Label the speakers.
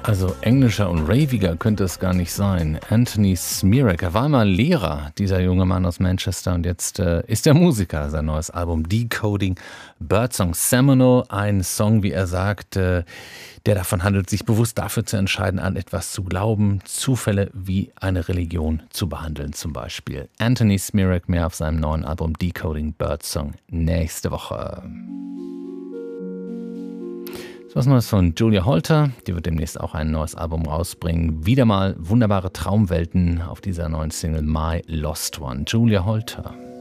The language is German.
Speaker 1: Also englischer und raviger könnte es gar nicht sein. Anthony Smirek, er war mal Lehrer, dieser junge Mann aus Manchester, und jetzt ist er Musiker. Sein neues Album Decoding Birdsong Seminole, ein Song, wie er sagt, der davon handelt, sich bewusst dafür zu entscheiden, an etwas zu glauben, Zufälle wie eine Religion zu behandeln zum Beispiel. Anthony Smirek, mehr auf seinem neuen Album Decoding Birdsong nächste Woche. Was Neues von Julia Holter, die wird demnächst auch ein neues Album rausbringen. Wieder mal wunderbare Traumwelten auf dieser neuen Single My Lost One. Julia Holter.